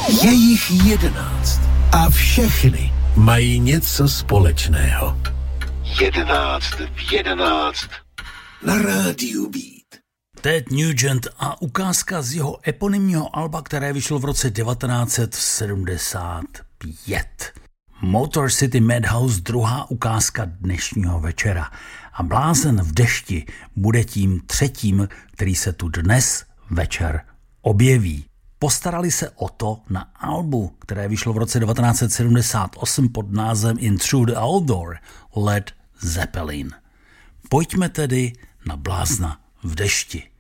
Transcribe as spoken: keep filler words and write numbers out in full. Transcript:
Je jich jedenáct a všechny mají něco společného. Jedenáct v jedenáct na rádiu Beat. Ted Nugent a ukázka z jeho eponymního alba, které vyšlo v roce devatenáct set sedmdesát pět. Motor City Madhouse, druhá ukázka dnešního večera. A Blázen v dešti bude tím třetím, který se tu dnes večer objeví. Postarali se o to na albu, které vyšlo v roce devatenáct set sedmdesát osm pod názvem In Through the Outdoor, Led Zeppelin. Pojďme tedy na Blázna v dešti.